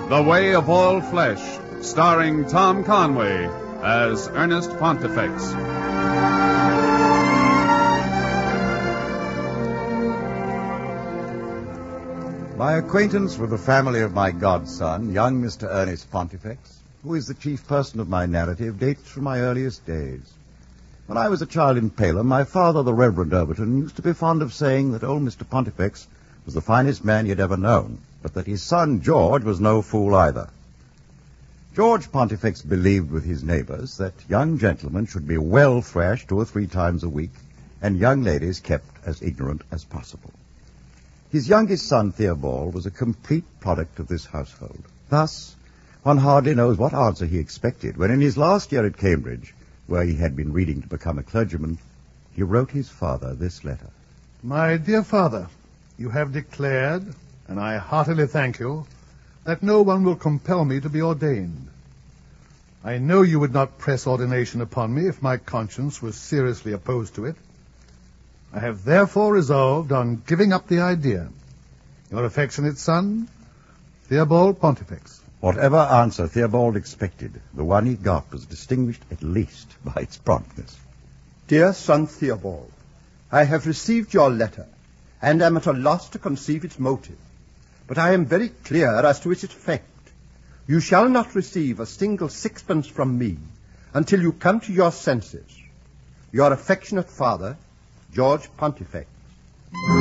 The Way of All Flesh, starring Tom Conway as Ernest Pontifex. My acquaintance with the family of my godson, young Mr. Ernest Pontifex, who is the chief person of my narrative, dates from my earliest days. When I was a child in Palem, my father, the Reverend Overton, used to be fond of saying that old Mr. Pontifex was the finest man he had ever known, but that his son George was no fool either. George Pontifex believed with his neighbors that young gentlemen should be well thrashed 2 or 3 times a week, and young ladies kept as ignorant as possible. His youngest son, Theobald, was a complete product of this household. Thus, one hardly knows what answer he expected when in his last year at Cambridge, where he had been reading to become a clergyman, he wrote his father this letter. My dear father, you have declared, and I heartily thank you, that no one will compel me to be ordained. I know you would not press ordination upon me if my conscience was seriously opposed to it. I have therefore resolved on giving up the idea. Your affectionate son, Theobald Pontifex. Whatever answer Theobald expected, the one he got was distinguished at least by its promptness. Dear son Theobald, I have received your letter, and am at a loss to conceive its motive. But I am very clear as to its effect. You shall not receive a single sixpence from me until you come to your senses. Your affectionate father, George Pontifex.